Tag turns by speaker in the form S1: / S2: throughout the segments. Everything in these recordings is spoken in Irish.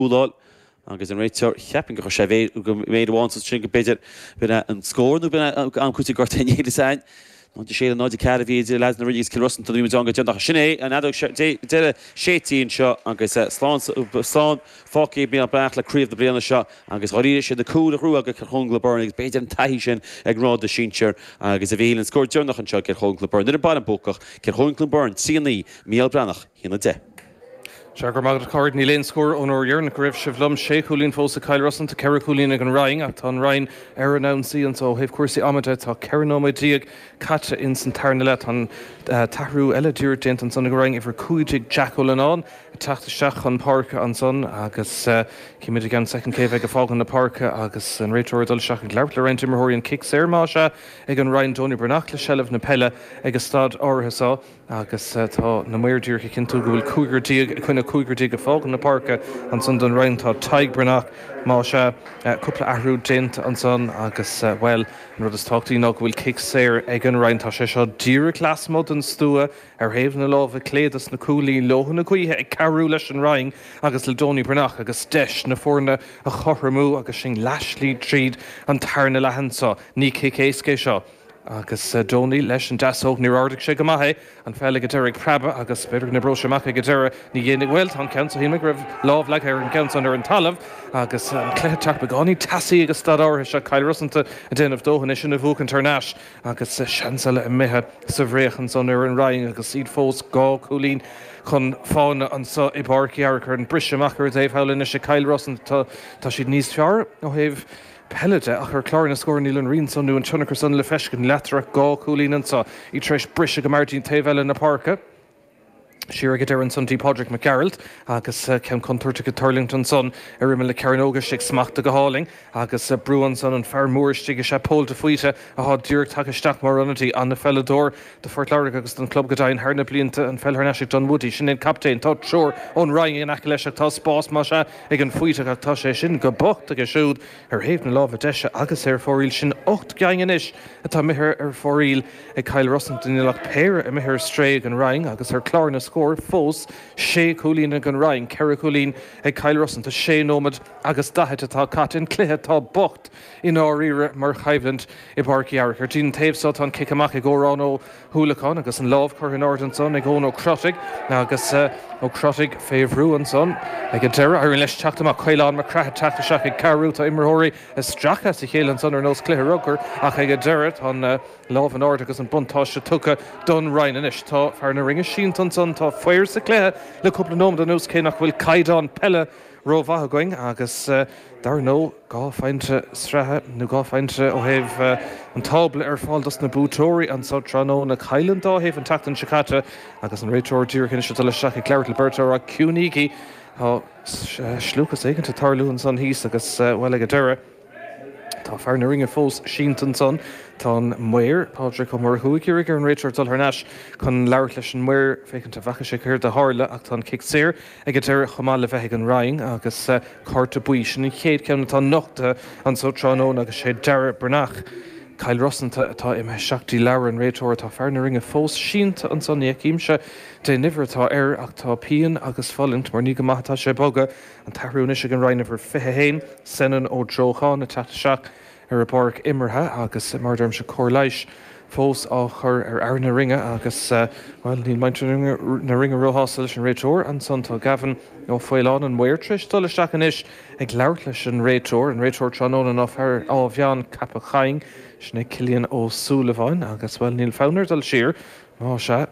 S1: úláil agus an réitear cheapin go sé bhéh go méad bháin sin go beidir buna an scór nó buna an chuúta gortainnéad sein. No sé an náid cead bhí le na ridís Kilrusson tá dúm an go sinné an adó de sétíín seo agus slán fáí bí an breach le críomh de blianana seo agus choíir sé de cúla rú agus chungla burnig beidir an taihí sin ag rád de sinseir agus a bhílann scóir dearnach an seo chungla burn. Idir ban an bócach chungla burn síanaí míal brenach hína de.
S2: Seagur magad card ní léon scór ón óir na raibh se bhlum sé cúlín fós a Kyle Russon tá ceir cúlín ag an Ryan ach tá an Ryan ar an ann síon so héh cuasaí amide tá ceanóid caite in san tarna le an tahrú eile dúr déint an san go raing ifar cúidig Jackal an an teachta seach an parca an son agus cíimiid gan second céh ag a fágan na parca agus an réiteir dul seach an gglair le reinint imthóiríonn kick séir má se ag an Ryan Donny Bernach le sellh na pelle ag a stad áirithe agus tá na muirdúr cin tú go bhfuil cúigartíag chuine cúigartíag a fágan na parca an son don Ryan tá taig Bernach má se cúpla ahrú déint an son agus well an rud is táchtaí ná go bhfuil kick séir ag an Ryan tá sé seo díra glasmod an stúa ar héamh na lámh cléadas na cúlaí lóhanna cuithe ag carú leis an Ryan agus le Donny Bernach agus deis na fórna a chorramú agus sin leislí tríd an tarna lehansa ní kick écé seo. Agus Donny leis an deasóg ní ádig sé go maithe an fell go deirigh praba agus beidir na bro seach go deire ní dhéananig bhfuil an cean hí me raibh láh le ar an cean ar an talamh agus an cléteach beáí tasaí agus stad áirithe se Kyle Russanta a déanamh dóhanna sin na bhúcan tarnáis agus seansala i mithe sa bhréchan san ar an Ryan agus iad fós gá cúlín chun fána an sa i barci ar an briseachar Dave Howlin is se Kyle Russanta tá siad níos fear ó héh Pelide ach ar chláir na scóir níl an rion sanú an tunnachar san le feiscin letra gá cúlín an sa í treis brise go Martin Taveile na parca. Siar go deir an suntí Padraig McGarrald agus ceim contúirte go Turlington son ar riime le Cearnóga sig smachta go háling agus brúan son an fear mórstig sé pól de fuite a há dúr takeisteach mar runatí an na fellador de Fort Lauric agus an club godain harna blianta an fellharneisiach Don Woody sin in captain tá seoir ón Ryan ach leiseach tá spás má se ag an fuite ach tá sé sin go bocht a go siúd ar héh na lábh deise agus ar fóríil sin 8 gangan is atá mithir ar fóríil ag Kyle Russell duineach péire a mithir stréig an Ryan agus ar chlár na scór fós sé cúlín ag an Ryan ceir cúlín ag Kyle Russell tá sé nómad agus dahead atá catin cluthe tá bocht in áíre mar chaimhland i barci airchar dín taobhsá an kick amach ag órán ó thuúlaán agus an lábh chur in ádan son ag ón ó crotig agus ó crotig féomhrú an son ag an deire ar an leis teachtamach chuileán mar crethe teachta seach ag carúta imthóirí is stracha sa chéile an son ar nós cluthe rugur ach ag an deire an lábh an áda agus an buntá se tucha don Ryan inis tá fear na ringe sínt an son tá foiir sa cléthe le cúpla nóm den nús cé nach bhfuil caiidán pelle rómhathe going agus dar nó gá feinte strathe nó gá feinte ó héh an tábla ar fáildas na bútóirí an sa tránó na caiilean dá héh an tatan sicate agus an réiteir dúrcin se le seach cléir le Bertar a cúníí tá slúchas éigen tarlún san híos agus bhfuil go deire. Tá fear na ringe fós síntan son tá muir Padraig go mar thuigh ar an réiteir dul thnáis chun leir leis an muir fécinn tá bhacha sé chuir de hála ach tá kick séir ag go deir chomá le bheith an Ryan agus carta buí sin in chéad ceanna tá nochta an so tránón agus sé deire Bernach. Kyle Russell tá imime seachtaí leabhar an réiteir tá fear na ringe fós sínta an son íimse dé nimhirtá ar ach tá pean agus fallint mar ní go maithtá sé boga an tahrúne se an Ryan bhar fithe héin senan ó Drochán na teachta seach ar a barc imirthe agus mar derm se cór leiis fós á chur ar na ringe agus well ní mainte na ringe roihása leis an réiteir an son tá gavan ó foiáin an muirtris dul isteach an isis ag leir leis an réiteir tránóna á fear á bhean cap a chaing sinna Cillian ó Súlaháin agus bhfuil níl fánar dal siar má se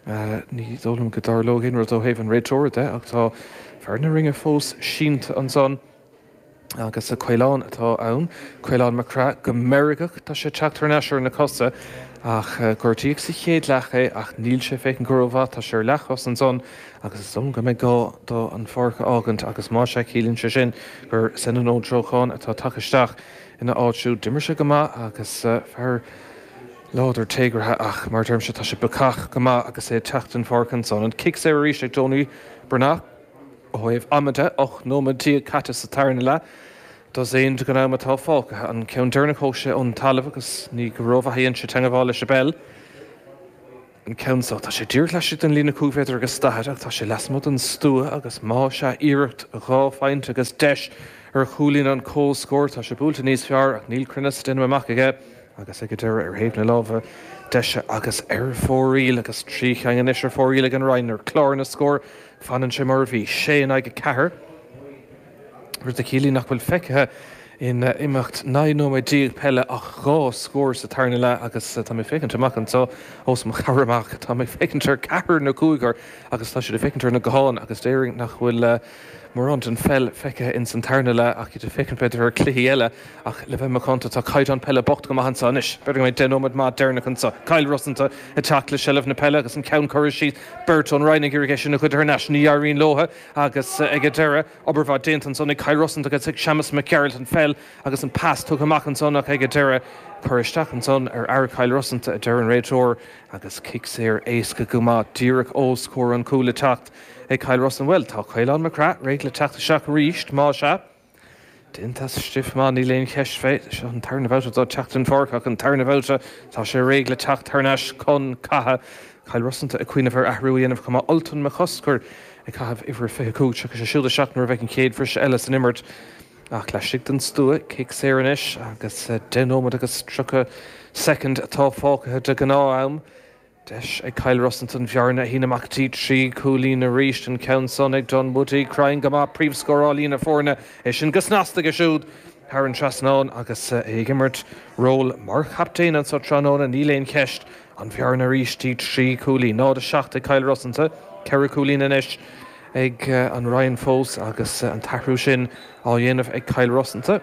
S2: ní dólam go darlógin ru ó héh an réiteir de ach tá fear na ringe fós sínt an son agus a chuileán atá ann chuileán marrá go merigach tá sé teachtarnéisiir na cosa ach cuairtíigh sa chéad lecha ach níl sé fécinn gohha tá sé lechas an son agus som go méid gá dó an forcha ágant agus má sé cílann se sin gur san an ó Drochán atá takeisteach ina áitsú dimmer se go má agus fear láidir téigrethe ach mar derm se tá sé becach go má agus é teachtain forcan son an kick sé rí ag Donny Bernach ó héh amide och nómadtí caite sa tarna le Does éon go ná atá fácha an cean dearnach sé ón talamh agus ní go rómh haíonn se teangáil leis bell. an ceansá tá sé dúr leis an lína cúvéidir agus staach tá sé lasmod an stua agus má se iirecht a gáfhaint agus deis ar choúlín an có scóir tá sé búlta níos fear ach níl crunas duine amach aige agus ag dúir ar héimna lábha deise agus ar fóríil agus trí cheangan is ar fóríil an rain ar chlár na scóir fanan sé mar bhí sé an aige cethir ru de cílí nach bhfuil feice in imacht 9 pelle a gá scóir sa tarna le agus tá mé fécinn amach an tá os mo charamach tá mé fécintar cehar na cúigar agus tá sé de fécintar na gáin agus déing nach bhfuil mar an fell feice in san tarna le ach de fécinn beidir ar cluí eile ach le bheith marchanta tá caiid an pelle bocht go hansa inis beidir mé denóid má déirna chunsa Cail Rossanta a teach le sellh na pelle agus an ceann choir siad beirt an reinig irrigation na chud ar naisníarín lotha agus ag deire obair bh déint an sonna Cail Rossanta agus ag Seamus McGarrett an fell agus an pass tu amach an sonnach ag deire chuiristeach an son ar Cail Rossanta a deir an réitor agus kick sé ar éasca go má díreach ó scór an cúla techt ag Cail Rossanta well tá Cailán Macra réit le teachta seach ríist má se Dintas stiff má ní léon cheist féit se an tarna bhte dá teachtain fórcha an tarna bhte tá sé ré le teach tarneis chun cathe Cail Rossanta a cuioineh ar ahrúíanamh chumá ultan me choscur ag caibh ihar fé cút se siúda seachnar bheith an céad fris eile san immert ach leisiigh den stua kick sé inis agus denómad agus trucha second atá fácathe de gná am deis ag Cail Rossanta bhearna hínaachtaí trí coolín a ríist an ceann son ag John Woody crying go má príomhscórálín a fórna é sin gosnasta go siúd thar an trasnán agus ag immert ról mar chaptain an sa tróna níléon ceist an bhearna ríistí trí coolín ná a seach ag Cail Rossanta ceir coolín inis ag an Ryan Fós agus an tahrú sin á dhéanamh ag Cail Rossanta.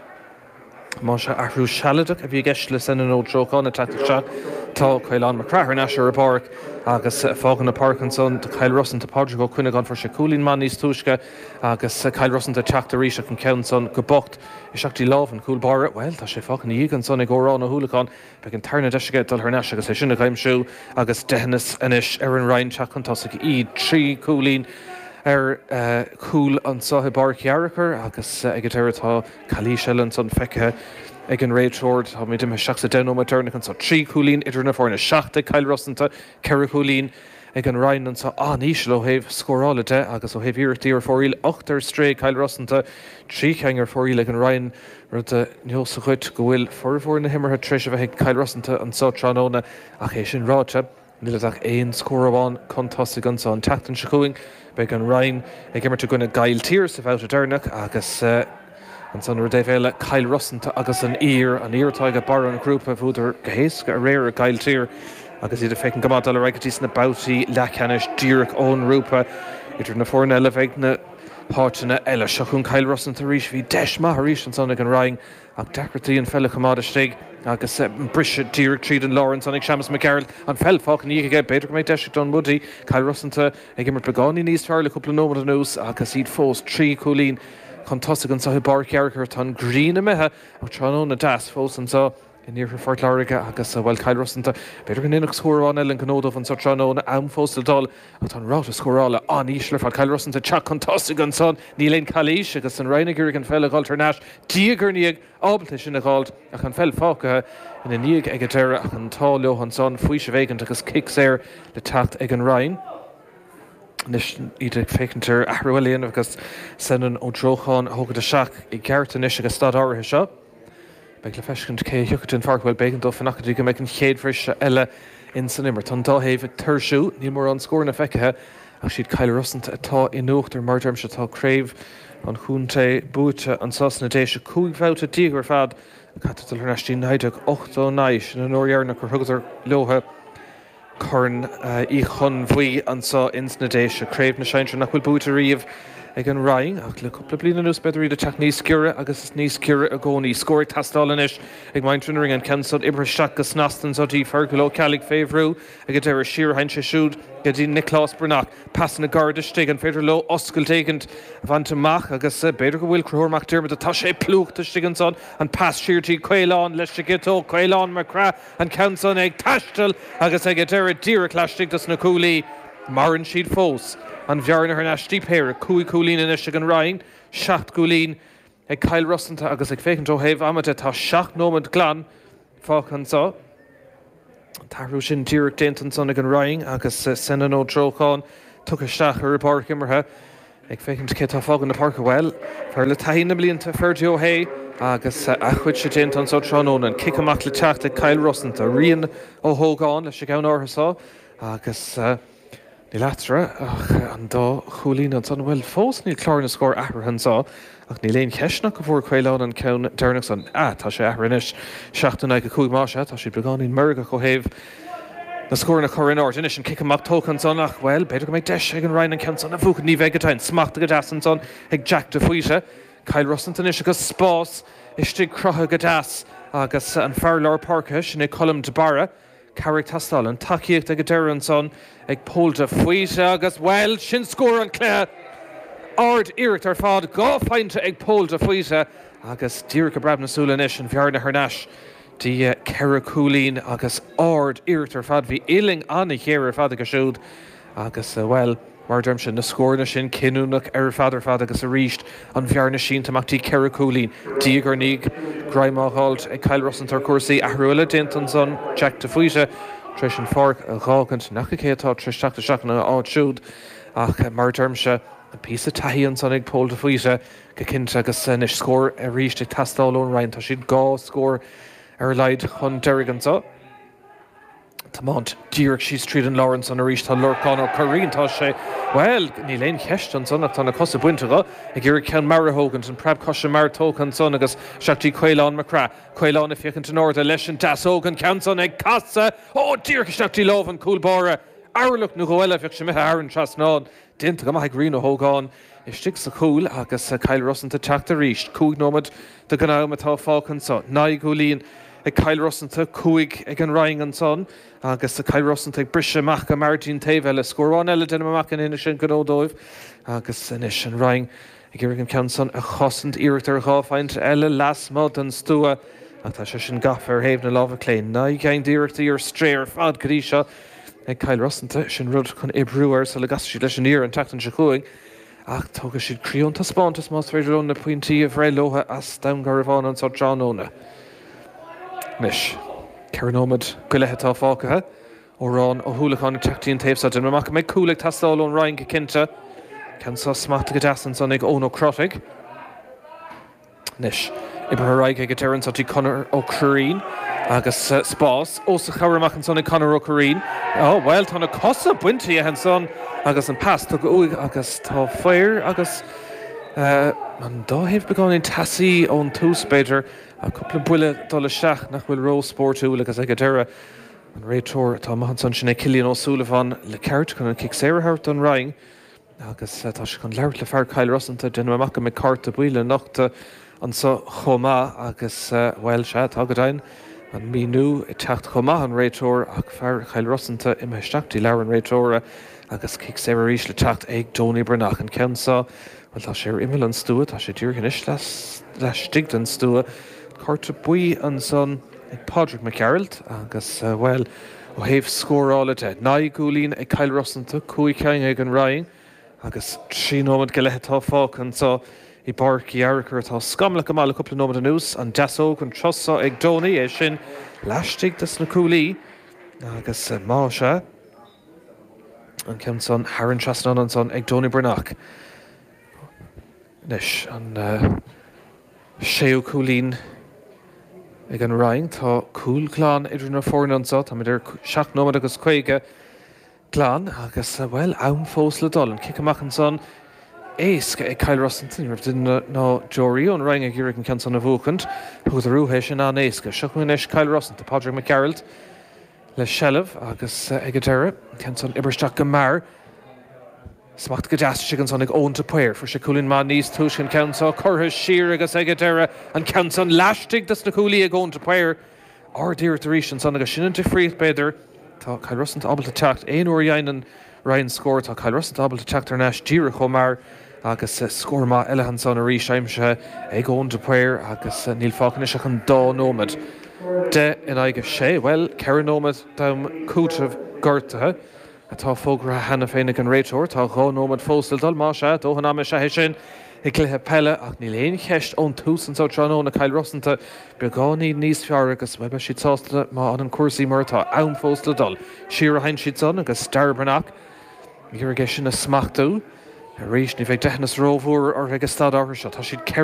S2: Má se ahrú sealadach a bhí gceist le san an ó trócháin a teach tá Cailán Macra ar neisir a park agus fágan na Parkinson de Cail Rossanta páidir go chuine gan for se coolín man níos túisce agus Cail Rossanta teachta ríiseach an ceann son go bocht i seachtí láh an cool bar well tá sé fágan íag an son ag górán na thuúlaán be an tarna deisige dul th neis agus é sinna caiimsú agus dehannas inis ar an Ryan teach an tosaigh iad trí coolín ar cool an sothe bar cearachar agus ag deiretá chalí selan son feice ag an réitród ha mé me seach sa denómatarna an sa trí coolín idir na fórna seachta Cail Rossanta ceir coolín ag an Ryan an sa aníis le héh scórála de agus ó héh iirtaí ar fóíil 8 stré Cail Rossanta trí cheangar fóíil ag an Ryan ru a neosa chuid go bhfuil forhór na himmarthe tríise bheith ag Cail Rossanta an sa tróna ach é sin ráte níleach éon scóráháin contása an sa an teachtain se chuing beag an Ryan ag immert gona gail tír sa bheit a dernach agus an san ru déhhéile Cail Rossanta agus an íortáige bar an grúpa bhúidir gohéasca a réir a gail tír agus iad a fécinn gomád a reigetí na boutaí lechanis díreach ón rúpa idir na fórna eile bheith na páitina eile se chun Cail Rossanta ríis bhí 10 maith ríis an san ag an Ryan ach deachtartaí an fella chumád istigh agus brise díreach tríd an Lawrence ag Seamus McGarrett an fell fáchan íige beidir go méid deise John Woody Cail Rossanta ag immert beáí níos fearr le cúpla nómad an nús agus iad fós trí coolín chun tosaigh an sa bar cearachar tá grína methe ach tróna das fós an sa in níor fort láige agus bhfuil Cail Rossanta beidir go inach scóráin eile an gnódmh an sa tróna am fóstal dul a tá ráta scórála aníos le fá Cail Rossanta teach chun tosaigh an son ní léon chalíis agus an reinigiúr an fell gáiltar neis díagur níag ábalta sin a gáilt ach an fell fácathe ina níag ag deire ach an tá leo an son faoi se bhéigant agus kick séir le teacht ag an Ryan. Nis iad fécintar ahrúilíon agus sanan ó drócháin thugad a seach i gcearta níos agus stad áirithe seo. Beag le feiscint cé thuchatain farhfuil began do fannachtaí go méid an chéad frise eile in san immert an dáhéh tuirsú ní mór an scór na feicethe ach siad Cail Rossanta atá inúchttar marderm se tá craobh an chúnta búte an sasna déise cúighheta dígur fad chatal neistí naideach 8 náis in an óhearna chu thugadar leotha chun í chun bhuí an sa insnadéise craobh na seintre nach bhfuil búte riomh ag an Ryan ach le cúpla bliana nús beidir iad a teach níos ciúre agus níos ciúre a gcónaí scóir tastálanis ag maintrinring an ceansod ibre seach go snastan sotí ferguló cealaigh féhrú ag deir siar hain sé siúd go dtí Nicholas Brnach pasan na gardaiste an féidir lo oscailtéigent bhaintach agus beidir go bhfuil cruthmach dearmid atá sé plúchta stigan son an pass siirtí Cailán leis gitó Cailán Macra an ceanson ag taistal agus ag deir díreach leistigtas na cúlaí mar an siad fós. An bhearna ar neistí péir cúi coolín inis ag an Ryan, 7 coolín ag Cail Rossanta agus ag fécinn ó héh amide tá 7 nómad glan fáchan sa Tarú sin tíach déantan san ag an raing agus senna nó troáin tuchasteach ar park immerthe ag fécinn cé tá fágan na park bhil fear le taína blianta Ferdio Hay agus a chuid sé déantan so trónóna kick amach le teach le Kyle Russant a rion ó thógáin leis sé gan áthaá agus ní letra an dá cholín an san bhfuil fós ní chlár na scór ahransá ach ní léon ceisna go bhór chuileán an cen dearnach san tá sé ahranis 16 go chuig máise tá si beáín merga go héh na scór na chorin áir inis an kick amach tócan san ach bhfuil beidir go méid deis ag an rain an cean san na bhuacha ní bhegatáin smachta go deasan san ag Jack de Fuise Kyle Russant inis agus spás istí crotha go deas agus an fearlár parcha sin ag colm de bara Carrick Tastal an takeíocht ag dean son ag Paul de Fuise agus bhfuil sin scór an clé ard iirecht ar fád gá feinte ag Paul de Fuise agus dír go brab na súla inis an bhearna Harnash dí Cara Coolín agus ard iirecht ar fad bhí éling anna chéir ar fad go siúd agus bhfuil mar derm sin na scóirna sin cinúnach ar fad agus a ríist an bhearna sin tamachtaí Cara Coolín dígur níg Graimáháilt ag Kyle Russant ar cuasaí ahrúile déantan son Jack de Fuise treis an fork a gágant nach go chétá treis seachna áid siúd ach mar derm se an pí a taíonn san ag Paul de Fuise go cinnte agus is scór a ríist ag tastáilún rein tá siad gá scór ar leid chun deiregansa Támant díreach síos tríd an Lawrence an a ríist tá Lorcán ó Corín tá sé well ní léon cheistan son tá na cosa buinteá ag gur cean marthógant an preb cosise mar tócan son agus seachtí Caoileán Macra Caoileán a fiochan an orda leis an dasógan cean son ag casa ó díreach seachtí láh an cúlbára airlach nó gohfuile fioh sé mithe an trasnád dinta go maith Green ó thógáin is stig sa cool agus Kyle Russant a teach a ríist cúig nómad de gan áim atá fácan son naig golín ag Kyle Russant a cúig ag an raing an son agus Kyle Russant ag brise amach a Martin Tavel a scóráin eile den amach an ina sin godódóibh agus inis an raing ag gur an cean son a chosint iirecht ar gáfhaint eile lasmod an stúa ach tá sé sin gaf ar héamh na lábha cléin naig cean díireachtaí ar stréir fad gorí seo ag Kyle Russant sin rud chun ibrúar sa le gasisi leis an ír an teachtan se chuig ach tóga siad críúnta spántas más féidirún na pointí a bhré lotha as dam gar bháin an sa Johnóna. Nis, ceanómad go lethe tá fácathe ó rán ó thuúlaáin na teachtaíon taobhsa den amach méid cúlaigh tastáilún raing go cinnte cean sa smachta go deasan san ag ón ó crotaigh. Nis, ibar raig ag dearan sa tí Conor ó Corín agus spás ó sa chabharach an son ag Conor ó Corín bhil tá na cosa buintí a hen son agus an pass tu go uig agus tá féir agus an dáhéh beáin tasaí ón túspéidir a coppla buile dul seach nach bhfuil róspórtú agus ag deire an réiteóir tá maithan san sinna Cillian O'Sullivan le ceart chun an kick séirethart an raing agus tá se chun leirt le fear Kyle Russanta den amach me carta buile nachta an sa chomá agus bhil se tá go dain an míú I techt chomá an réiteóir ach fear Kyle Russanta I meisteachtaí leir an réiteóra agus kick séiréis le techt ag Tony Brenach an ceansá bhil tá sé imime an stúa tá sé dúrgan is leis stig an stúa carta buí an son ag Padraig McCarroll agus bhil ó héamh scórála de naig gúlín ag Kyle Russanta cúig ceang ag an raing agus trí nómad go lethe tá fácan sa I barcí airchar tá scamla go mála cúpla nómad an nús an deasóg an trosa ag Tony é sin leistigh des na cúlaí agus má se an cean son Haran Trasnan an son ag Tony Brenach. Nis an séú cúlín ag an raing tá cúl glán idir na fórnansa tá idir 7 nómad agus 5 glán agus bhfuil ann fós le dul an kick amach an son éasca ag Kyle Russant rah duine ná Jory an raing ag ggéireach an cean san na bhúcant chugus a rúhééis sin an éasca seachmuis Kyle Russant a Padraig McCarroll le sellh agus ag deire cean san ibristeach go mar smacht go deasta an son ag ónta puir for sé cúlín má níos túis an ceansá chutha siar agus ag deire an cean san leistigh des na cúlaí ag ónta puir ardíir éis an son agus sinan difríocht beidir tá Kyle Russant ábalta teacht éon uair dhéanaan Ryan scór tá Kyle Russant ábalta teacht ar neis díire chomar agus scór má eile an son a rí seimse ag ónta puir agus níl fácan is an dá nómad de in aige sé well cean nómad dam cútamh gortathe atá fógra hena féinnig an réiteóir tá gá nómad fóstal dul má se dóhan am se sin I cluthe pelle ach ní léon cheist ón túsan sa tránó na Kyle Rossanta be gáí níos fear agus webe si tásta má an cuasaí martá ann fósta dul. Siar a hain siad son agus starbannach Iar a sin na smachtú a rééis ní bheith denas róhúr ar bheith stad áhar se tá siad